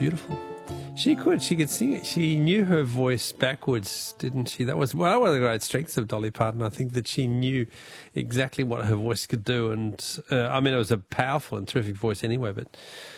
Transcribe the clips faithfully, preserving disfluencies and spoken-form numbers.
beautiful. She could. She could sing it. She knew her voice backwards, didn't she? That was well, one of the great strengths of Dolly Parton. I think that she knew exactly what her voice could do. And, uh, I mean, it was a powerful and terrific voice anyway, but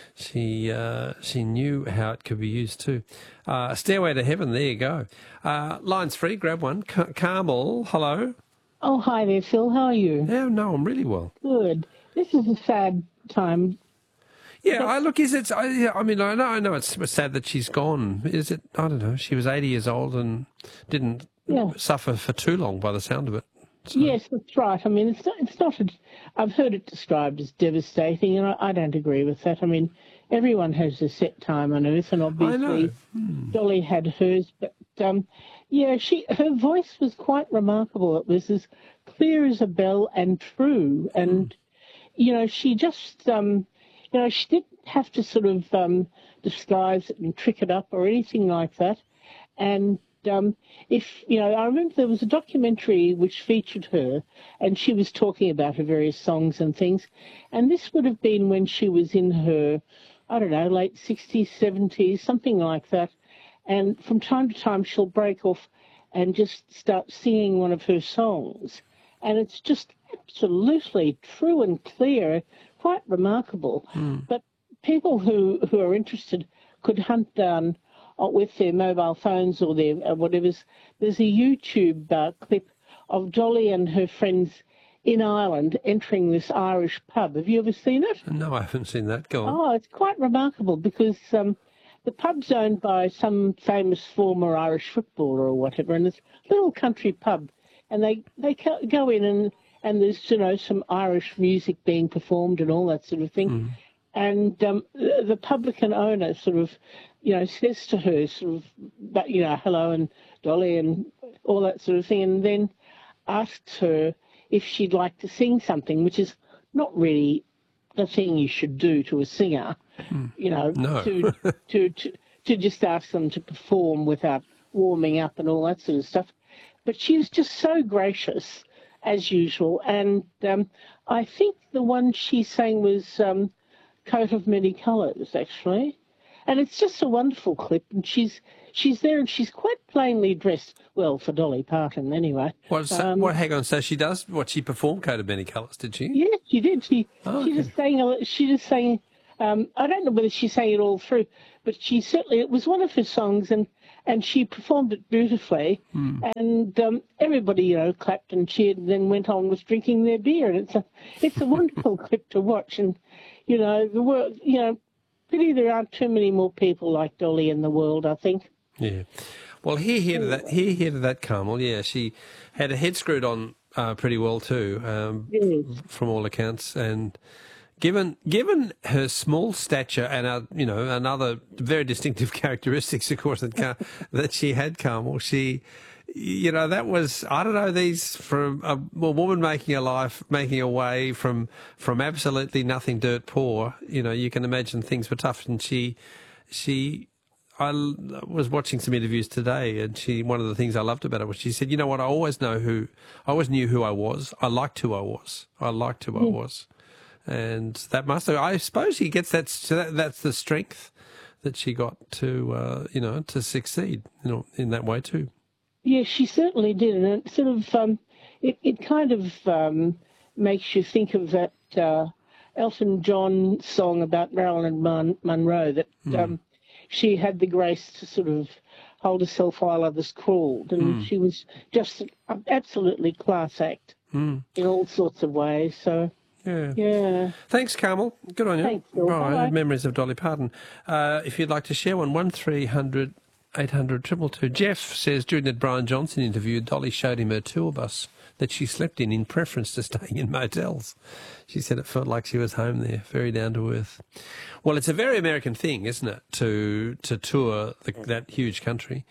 she uh, she knew how it could be used too. Uh, Stairway to Heaven, there you go. Uh, line's free, grab one. Car- Carmel, hello. Oh, hi there, Phil. How are you? Yeah, no, I'm really well. Good. This is a sad time. Yeah, I look, is it, I, yeah, I mean, I know, I know it's sad that she's gone. Is it, I don't know, she was eighty years old and didn't Yeah. suffer for too long by the sound of it. So. Yes, that's right. I mean, it's not, it's not a, I've heard it described as devastating, and I, I don't agree with that. I mean, everyone has a set time on Earth, and obviously Hmm. Dolly had hers. But, um, yeah, she her voice was quite remarkable. It was as clear as a bell and true. And, you know, she just, um, you know, she didn't have to sort of um, disguise it and trick it up or anything like that. And um, if, you know, I remember there was a documentary which featured her, and she was talking about her various songs and things. And this would have been when she was in her, I don't know, late sixties, seventies, something like that. And from time to time, she'll break off and just start singing one of her songs. And it's just absolutely true and clear, quite remarkable. Mm. But people who, who are interested could hunt down uh, with their mobile phones or their uh, whatever's. There's a YouTube uh, clip of Dolly and her friends in Ireland entering this Irish pub. Have you ever seen it? No, I haven't seen that. Go on. Oh, it's quite remarkable because um, the pub's owned by some famous former Irish footballer or whatever, and it's a little country pub. And they, they go in and, and there's, you know, some Irish music being performed and all that sort of thing. Mm. And um, the, the publican owner sort of, you know, says to her sort of, but, you know, hello and Dolly and all that sort of thing, and then asks her if she'd like to sing something, which is not really the thing you should do to a singer, Mm. you know, No. to, to, to, to just ask them to perform without warming up and all that sort of stuff. But she was just so gracious, as usual. And um, I think the one she sang was um, Coat of Many Colours, actually. And it's just a wonderful clip. And she's she's there and she's quite plainly dressed, well, for Dolly Parton anyway. What, so, Um, what, hang on, so she does, what, she performed Coat of Many Colours, did she? Yeah, she did. She Oh, she okay. just sang. a- She just sang. Um, I don't know whether she sang it all through, but she certainly it was one of her songs, and and she performed it beautifully. Hmm. And um, everybody, you know, clapped and cheered, and then went on with drinking their beer. And it's a it's a wonderful clip to watch. And you know, the world, you know, pity there aren't too many more people like Dolly in the world, I think. Yeah. Well, here, here to that, here, here to that, Carmel. Yeah, she had her head screwed on uh, pretty well too, um, Yes. from all accounts. And given given her small stature and uh, you know another very distinctive characteristics, of course, that Car- that she had, Carmel, she. You know, that was, I don't know, these, from a, a woman making a life, making a way from, from absolutely nothing, dirt poor, you know, you can imagine things were tough. And she, she, I l- was watching some interviews today, and she, one of the things I loved about it was she said, you know what, I always know who, I always knew who I was. I liked who I was. I liked who I was. And that must have, I suppose she gets that, so that, that's the strength that she got to, uh, you know, to succeed, you know, in that way too. Yes, she certainly did, and it sort of um, it it kind of um, makes you think of that uh, Elton John song about Marilyn Mon- Monroe that Mm. um, she had the grace to sort of hold herself while others crawled, and Mm. she was just an absolutely class act Mm. in all sorts of ways. So Yeah. yeah, Thanks, Carmel. Good on you. Thanks, Phil. Right, Bye. memories of Dolly Parton. Uh, if you'd like to share one, one three hundred eight hundred two two two. Jeff says during that Brian Johnson interview, Dolly showed him her tour bus that she slept in in preference to staying in motels. She said it felt like she was home there, very down to earth. Well, it's a very American thing, isn't it, to to tour the, that huge country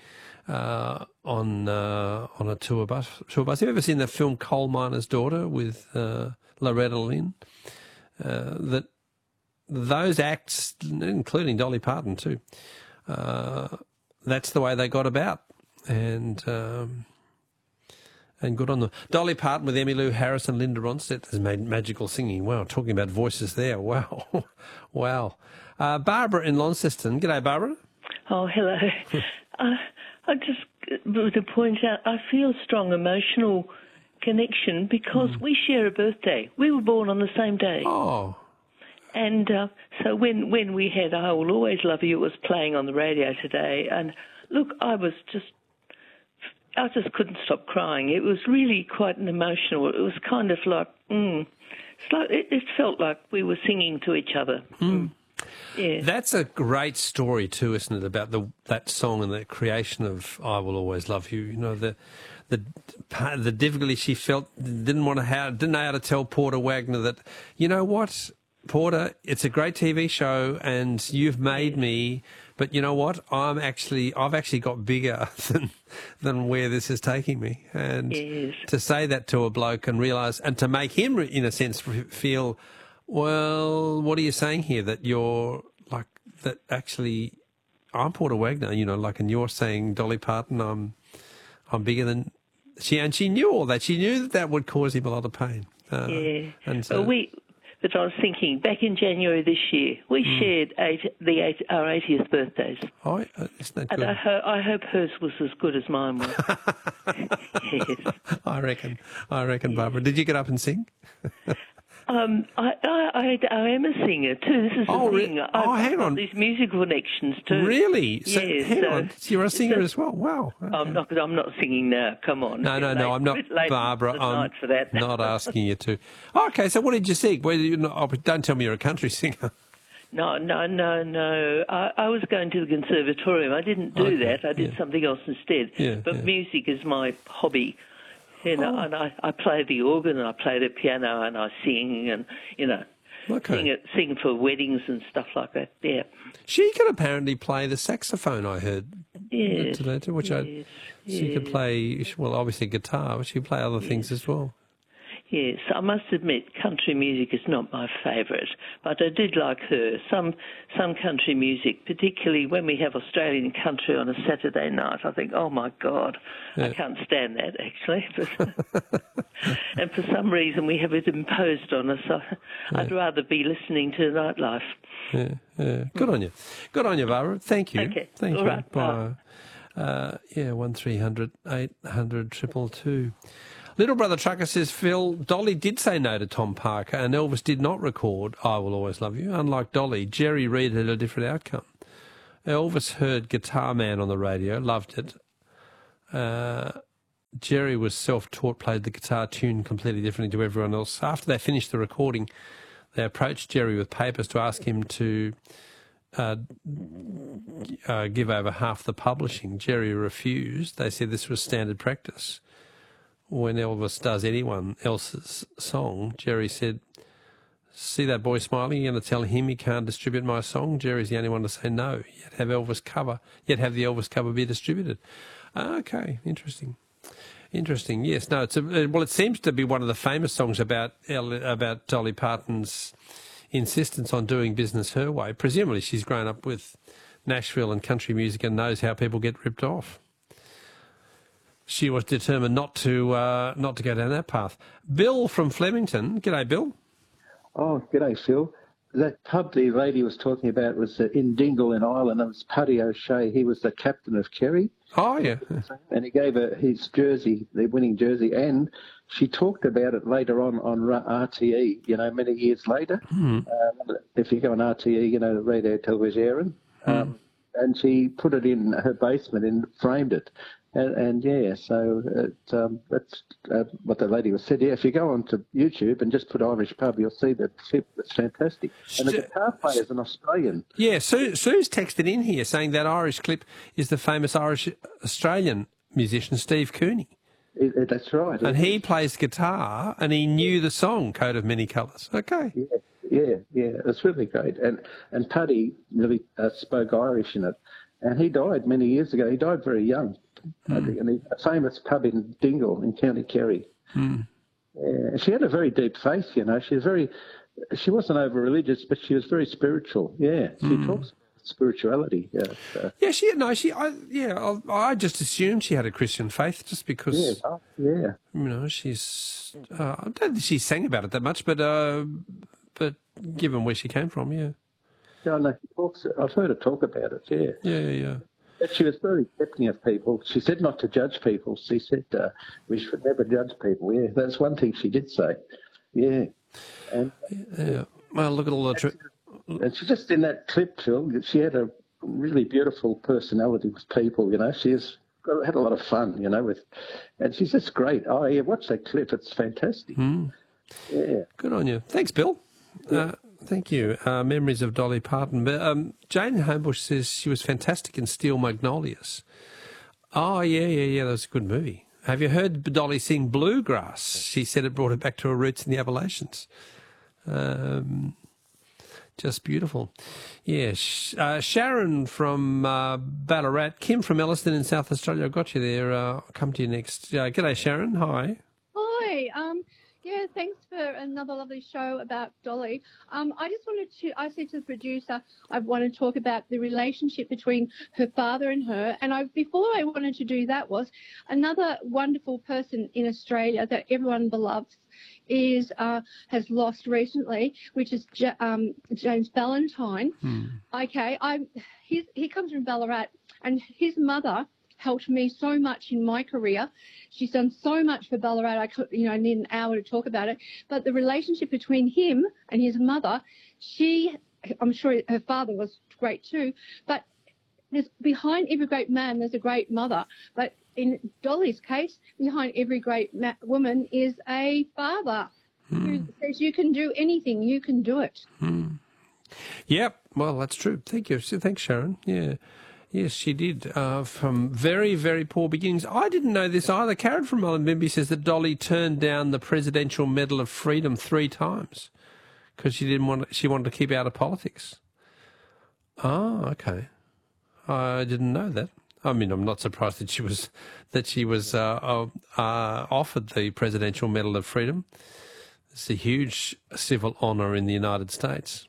uh, on uh, on a tour bus. Tour bus. Have you ever seen the film Coal Miner's Daughter with uh, Loretta Lynn? Uh, that those acts, including Dolly Parton too, uh, that's the way they got about, and um, and good on them. Dolly Parton with Emmylou Harris and Linda Ronstadt has made magical singing. Wow, talking about voices there. Wow, wow. Uh, Barbara in Launceston. G'day, Barbara. Oh, hello. uh, I just want to point out, I feel a strong emotional connection because mm. we share a birthday. We were born on the same day. Oh. And uh, so when, when we had I Will Always Love You, it was playing on the radio today. And look, I was just, I just couldn't stop crying. It was really quite an emotional, it was kind of like, mm, it's like it, it felt like we were singing to each other. Mm. Yeah. That's a great story too, isn't it, about the that song and the creation of I Will Always Love You. You know, the the the difficulty she felt, didn't want to how didn't know how to tell Porter Wagner that, you know what, Porter, it's a great T V show and you've made me, but you know what, I'm actually I've actually got bigger than than where this is taking me. And yes. to say that to a bloke and realise, and to make him in a sense feel, well, what are you saying here? That you're like, that actually, I'm Porter Wagner, you know, like, and you're saying, Dolly Parton, I'm, I'm bigger than she, and she knew all that. She knew that that would cause him a lot of pain. Uh, yeah. And so, well, we, but I was thinking, back in January this year, we mm. shared eight, the eight, our eightieth birthdays. Oh, isn't that good? And I, ho- I hope hers was as good as mine was. Yes. I reckon. I reckon, yes. Barbara. Did you get up and sing? Um, I, I, I, I am a singer too. This is the oh, thing. Re- I've, oh, hang I've got on. these musical connections too. Really? So, yes. Hang so, on. You're a singer so, as well. Wow. Okay. I'm not. I'm not singing now. Come on. No, no, late, no. I'm not, Barbara. I'm for that. not asking you to. Oh, okay. So, what did you sing? Where did you? Oh, don't tell me you're a country singer. No, no, no, no. I, I was going to the conservatorium. I didn't do okay. that. I did yeah. something else instead. Yeah, but yeah. music is my hobby. You know, oh. and I, I play the organ and I play the piano and I sing and, you know, okay. sing, it, sing for weddings and stuff like that, yeah. She can apparently play the saxophone, I heard. Yes. Today, too, which yes, I, she yes. could play, well, obviously guitar, but she could play other yes. things as well. Yes, I must admit, country music is not my favourite, but I did like her. Some some country music, particularly when we have Australian country on a Saturday night, I think, oh my God, yeah. I can't stand that actually. But and for some reason we have it imposed on us. So yeah. I'd rather be listening to nightlife. Yeah, yeah. Good on you. Good on you, Barbara. Thank you. Okay. Thank All you. right. Bye. Uh, yeah, one three hundred eight hundred two two two. Little Brother Trucker says, Phil, Dolly did say no to Tom Parker and Elvis did not record I Will Always Love You. Unlike Dolly, Jerry Reed had a different outcome. Elvis heard Guitar Man on the radio, loved it. Uh, Jerry was self-taught, played the guitar tune completely differently to everyone else. After they finished the recording, they approached Jerry with papers to ask him to uh, uh, give over half the publishing. Jerry refused. They said this was standard practice. When Elvis does anyone else's song, Jerry said, see that boy smiling? You're going to tell him he can't distribute my song? Jerry's the only one to say no. Yet have Elvis cover, yet have the Elvis cover be distributed. Okay, interesting. Interesting. Yes, no, it's a, well, it seems to be one of the famous songs about about Dolly Parton's insistence on doing business her way. Presumably she's grown up with Nashville and country music and knows how people get ripped off. She was determined not to uh, not to go down that path. Bill from Flemington. G'day, Bill. Oh, g'day, Phil. That pub the lady was talking about was uh, in Dingle in Ireland. It was Paddy O'Shea. He was the captain of Kerry. Oh, yeah. And he gave her his jersey, the winning jersey, and she talked about it later on on R T E, you know, many years later. Mm. Uh, if you go on R T E, you know, the radio television, um, mm. and she put it in her basement and framed it. And, and yeah, so it, um, that's uh, what the lady was said. Yeah, if you go onto YouTube and just put Irish pub, you'll see that clip. It's fantastic. And the guitar player is an Australian. Yeah, Sue, Sue's texted in here saying that Irish clip is the famous Irish Australian musician Steve Cooney. It, it, that's right. And he plays guitar, and he knew the song "Coat of Many Colours." Okay. Yeah, yeah, yeah. It's really great. And and Paddy really uh, spoke Irish in it, and he died many years ago. He died very young. Mm. I think, and he, a famous pub in Dingle in County Kerry. Mm. Yeah, she had a very deep faith, you know. She was very, she wasn't over religious, but she was very spiritual. Yeah, she mm. talks about spirituality. Yeah, so. yeah. She no, she. I, yeah, I, I just assumed she had a Christian faith, just because. Yeah, oh, yeah. You know, she's. Uh, I don't think she sang about it that much, but uh, but given where she came from, yeah. Yeah, I know. She talks, I've heard her talk about it, yeah. Yeah, yeah, yeah. But she was very accepting of people. She said not to judge people. She said uh, we should never judge people. Yeah, that's one thing she did say. Yeah. And, Yeah. Well, look at all the... Tri- and she just, in that clip, Phil, she had a really beautiful personality with people, you know. She has had a lot of fun, you know, with, and she's just great. Oh, yeah, watch that clip. It's fantastic. Mm. Yeah. Good on you. Thanks, Bill. Yeah. Uh, thank you. Uh, memories of Dolly Parton. But um, Jane Homebush says she was fantastic in Steel Magnolias. Oh, yeah, yeah, yeah. That was a good movie. Have you heard Dolly sing Bluegrass? She said it brought her back to her roots in the Appalachians. Um, just beautiful. Yeah. Uh, Sharon from uh, Ballarat. Kim from Elliston in South Australia. I got you there. Uh, I'll come to you next. Uh, g'day, Sharon. Hi. Hi. Um, yeah, thanks for another lovely show about Dolly. Um, I just wanted to, I said to the producer, I want to talk about the relationship between her father and her. And I, before I wanted to do that was another wonderful person in Australia that everyone loves is uh, has lost recently, which is J- um, James Valentine. Hmm. Okay, I he's, he comes from Ballarat, and his mother helped me so much in my career. She's done so much for Ballarat. I could, you know, I need an hour to talk about it. But the relationship between him and his mother, she, I'm sure her father was great too. But there's behind every great man, there's a great mother. But in Dolly's case, behind every great ma- woman is a father mm. who says you can do anything, you can do it. Mm. Yep. Well, that's true. Thank you. Thanks, Sharon. Yeah. Yes, she did. Uh, from very, very poor beginnings. I didn't know this either. Karen from Mullumbimby says that Dolly turned down the Presidential Medal of Freedom three times because she didn't want. She wanted to keep out of politics. Oh, okay. I didn't know that. I mean, I'm not surprised that she was that she was uh, uh, uh, offered the Presidential Medal of Freedom. It's a huge civil honour in the United States.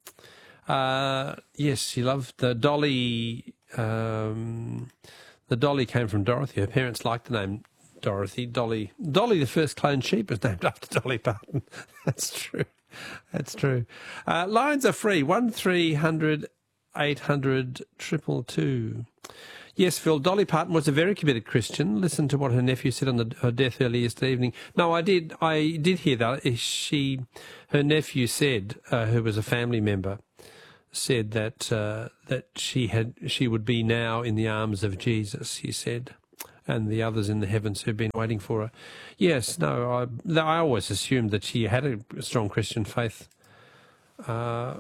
Uh, yes, she loved the Dolly. Um, the Dolly came from Dorothy. Her parents liked the name Dorothy. Dolly, Dolly, the first cloned sheep, was named after Dolly Parton. That's true. That's true. Uh, lines are free. One three hundred eight hundred triple two. Yes, Phil. Dolly Parton was a very committed Christian. Listen to what her nephew said on the, her death earlier yesterday evening. No, I did. I did hear that. She, her nephew said, uh, who was a family member, said that uh, that she had she would be now in the arms of Jesus, he said, and the others in the heavens who've been waiting for her. Yes, no, I, I always assumed that she had a strong Christian faith. Uh,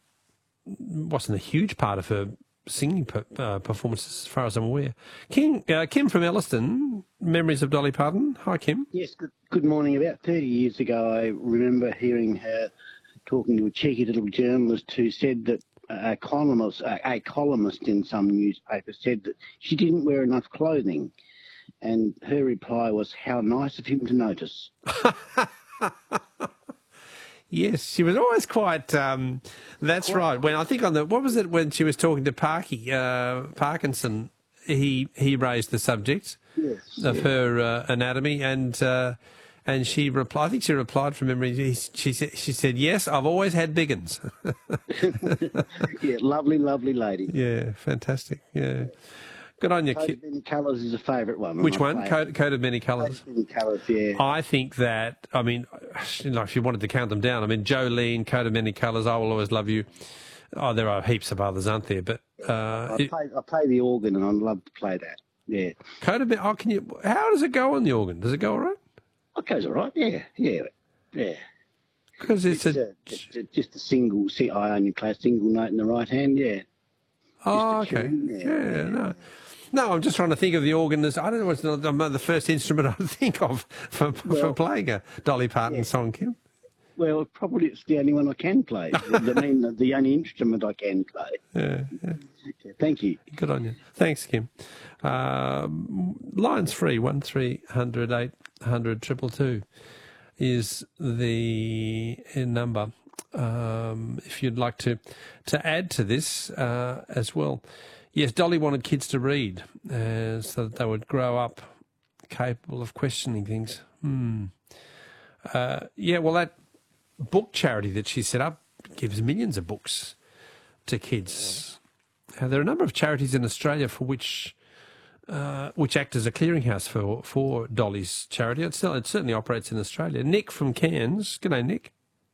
wasn't a huge part of her singing per, uh, performances, as far as I'm aware. Kim, uh, Kim from Elliston, memories of Dolly Parton. Hi, Kim. Yes, good, good morning. About thirty years ago, I remember hearing her talking to a cheeky little journalist who said that a columnist, a columnist in some newspaper said that she didn't wear enough clothing. And her reply was, how nice of him to notice. Yes, she was always quite, um, that's quite. right. When I think on the, what was it when she was talking to Parky, uh, Parkinson, he, he raised the subject yes, of yes. her uh, anatomy and, uh, And she replied. I think she replied from memory. She said, "She said yes. I've always had big uns." Yeah, lovely, lovely lady. Yeah, fantastic. Yeah, good on you, Coat kid. of Many Colours is a favourite one. Which one? Coat, Coat of Many Colours. Coat of Many Colours. Yeah. I think that. I mean, you know, if you wanted to count them down, I mean, Jolene, Coat of Many Colours, I Will Always Love You. Oh, there are heaps of others, aren't there? But uh, I play, I play the organ, and I'd love to play that. Yeah. Coat of Many. Oh, can you? How does it go on the organ? Does it go all right? It goes all right, yeah, yeah, yeah. Because it's, it's a, a, it's a just a single. See, I only play a single note in the right hand. Yeah. Oh, okay. Tune, yeah, yeah, yeah, no, no. I'm just trying to think of the organ as I don't know what's the, the first instrument I think of for well, for playing a Dolly Parton yeah. song, Kim. Well, probably it's the only one I can play. I mean, the, the only instrument I can play. Yeah, yeah. Yeah, thank you. Good on you. Thanks, Kim. Uh, lines free, one three hundred eight hundred triple two is the number. Um, if you'd like to, to add to this uh, as well. Yes, Dolly wanted kids to read uh, so that they would grow up capable of questioning things. Hmm. Uh, yeah, well, that book charity that she set up gives millions of books to kids. Uh, there are a number of charities in Australia for which uh, which act as a clearinghouse for, for Dolly's charity. It, still, it certainly operates in Australia. Nick from Cairns. G'day, Nick.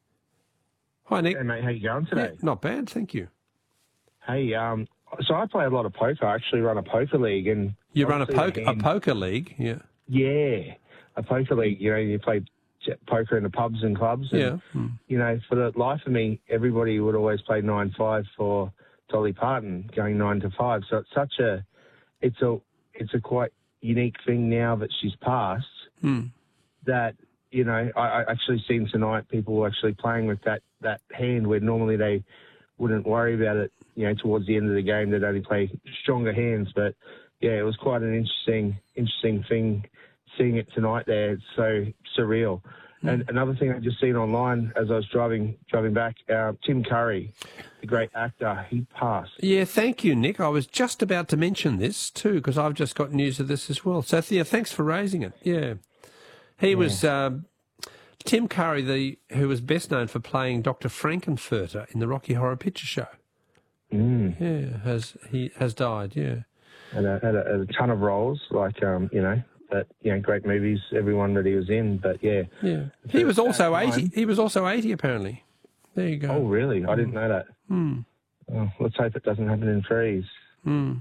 Hi, Nick. Hey, mate, how you going today? Yeah, not bad, thank you. Hey, um, so I play a lot of poker. I actually run a poker league, and You run a obviously poker, a hand- poker league, yeah. Yeah, a poker league. You know, you play j- poker in the pubs and clubs. And, Yeah. Hmm. You know, for the life of me, everybody would always play nine five for Dolly Parton, going nine to five. So it's such a, it's a, it's a quite unique thing now that she's passed. Hmm. That you know, I, I actually seen tonight people were actually playing with that that hand where normally they wouldn't worry about it. You know, towards the end of the game, they'd only play stronger hands. But yeah, it was quite an interesting, interesting thing seeing it tonight there. It's so surreal. Mm. And another thing I just seen online as I was driving driving back, uh, Tim Curry, the great actor, he passed. Yeah, thank you, Nick. I was just about to mention this too, because I've just got news of this as well. So, yeah, thanks for raising it. Yeah. He yeah. was um, Tim Curry, the who was best known for playing Doctor Frankenfurter in the Rocky Horror Picture Show. Mm. Yeah, has he has died, yeah. And a, had a, a ton of roles, like, um, you know, but, you know, great movies, everyone that he was in, but, yeah. Yeah. He was also eighty. He was also eighty, apparently. There you go. Oh, really? I didn't know that. Hmm. Oh, let's hope it doesn't happen in threes. Hmm.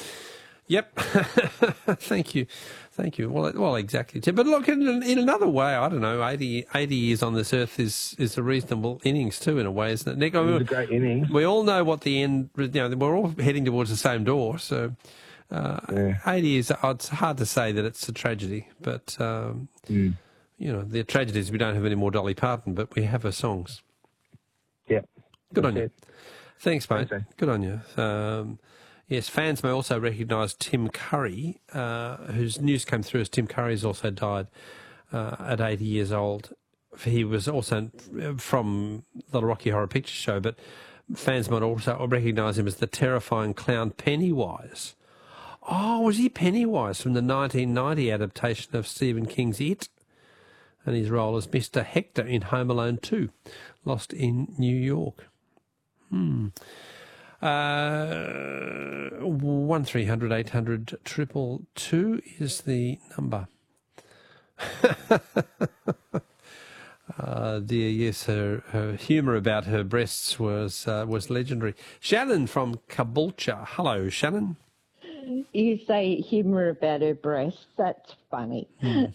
Yep. Thank you. Thank you. Well, well, exactly. But look, in, in another way, I don't know, eighty, eighty years on this earth is, is a reasonable innings too, in a way, isn't it, Nick? I mean, it was a great innings. We all know what the end, you know, we're all heading towards the same door, so uh, yeah. eighty is, it's hard to say that it's a tragedy, but, um, mm. you know, the tragedy is we don't have any more Dolly Parton, but we have her songs. Yeah. Good That's on you. it. Thanks, mate. Thanks, Good on you. Um, Yes, fans may also recognise Tim Curry, uh, whose news came through as Tim Curry has also died uh, at eighty years old. He was also from the Rocky Horror Picture Show, but fans might also recognise him as the terrifying clown Pennywise. Oh, was he Pennywise from the nineteen ninety adaptation of Stephen King's It? And his role as Mister Hector in Home Alone two, Lost in New York. Hmm. Uh, one three hundred eight hundred triple two is the number. uh, dear, yes, her, her humour about her breasts was uh, was legendary. Shannon from Caboolture. Hello, Shannon. You say humour about her breasts. That's funny. Mm.